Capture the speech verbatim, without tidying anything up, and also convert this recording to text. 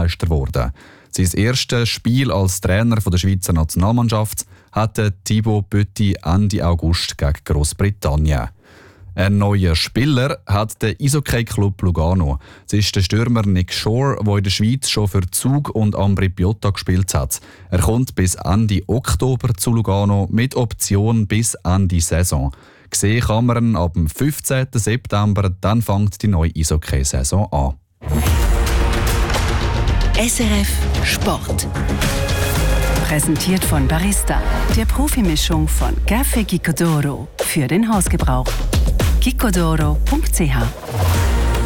Weltmeister geworden. Sein erstes Spiel als Trainer der Schweizer Nationalmannschaft hatte Thibaut Petit Ende August gegen Grossbritannien. Ein neuer Spieler hat der Eishockey-Club Lugano. Es ist der Stürmer Nick Shore, der in der Schweiz schon für Zug und Ambri Piotta gespielt hat. Er kommt bis Ende Oktober zu Lugano mit Option bis Ende Saison. Gesehen kann man ihn ab dem fünfzehnten September, dann fängt die neue Eishockey-Saison an. S R F Sport. Präsentiert von Barista, der Profimischung von Café Gicodoro für den Hausgebrauch. gicodoro punkt c h